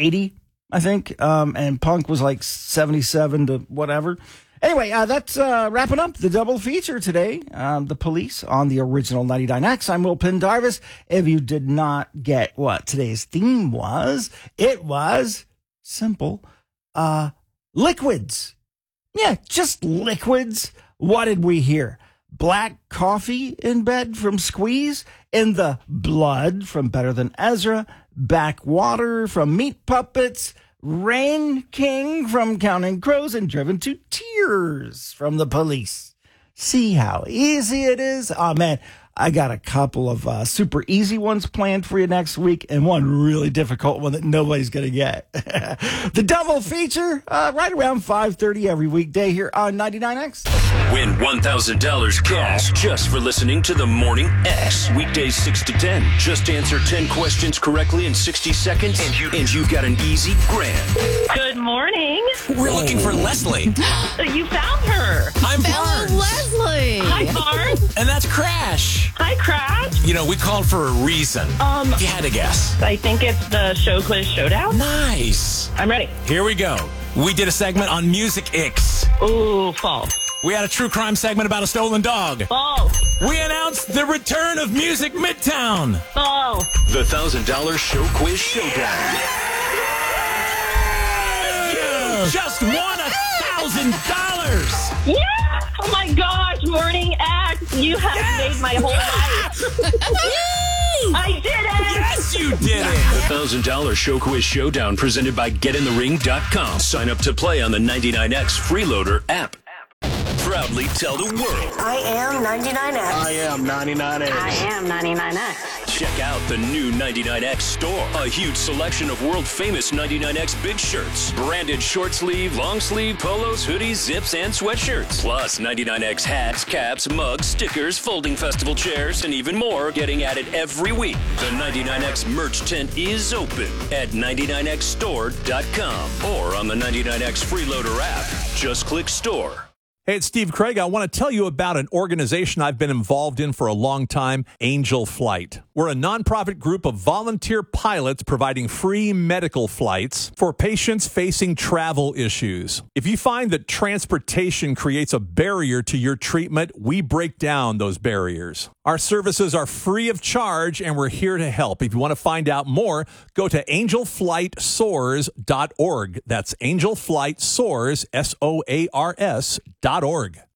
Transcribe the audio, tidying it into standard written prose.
80, I think. And punk was like 77 to whatever. Anyway, that's wrapping up the double feature today. The Police on the original 99X. I'm Will Pendarvis. If you did not get what today's theme was, it was simple. Liquids. Yeah, just liquids. What did we hear? Black coffee in bed from Squeeze, In the Blood from Better Than Ezra, Backwater from Meat Puppets, Rain King from Counting Crows, and Driven to Tears from the Police. See how easy it is? Oh, man, I got a couple of super easy ones planned for you next week and one really difficult one that nobody's going to get. The double feature right around 5:30 every weekday here on 99X. Win $1,000 cash just for listening to the Morning X. Weekdays 6 to 10. Just answer 10 questions correctly in 60 seconds and you got an easy grand. Good morning. We're looking for Leslie. You found her. I'm Barnes. Leslie. Hi, Barnes. And that's Crash. Hi, Crash. You know, we called for a reason. If you had to guess. I think it's the Show Quiz Showdown. Nice. I'm ready. Here we go. We did a segment on Music Icks. Ooh, false. We had a true crime segment about a stolen dog. False. We announced the return of Music Midtown. False. The $1,000 Show Quiz Showdown. You just won $1,000. Yeah. Oh, my gosh. Morning X. You have made my whole life. I did it. Yes, you did it. The $1,000 Show Quiz Showdown presented by GetInTheRing.com. Sign up to play on the 99X Freeloader app. Proudly tell the world. I am 99X. I am 99X. I am 99X. Check out the new 99X store. A huge selection of world-famous 99X big shirts. Branded short sleeve, long sleeve, polos, hoodies, zips, and sweatshirts. Plus 99X hats, caps, mugs, stickers, folding festival chairs, and even more getting added every week. The 99X merch tent is open at 99xstore.com or on the 99X Freeloader app. Just click store. Hey, it's Steve Craig. I want to tell you about an organization I've been involved in for a long time, Angel Flight. We're a nonprofit group of volunteer pilots providing free medical flights for patients facing travel issues. If you find that transportation creates a barrier to your treatment, we break down those barriers. Our services are free of charge, and we're here to help. If you want to find out more, go to angelflightsoars.org. That's angelflightsoars, SOARS.org.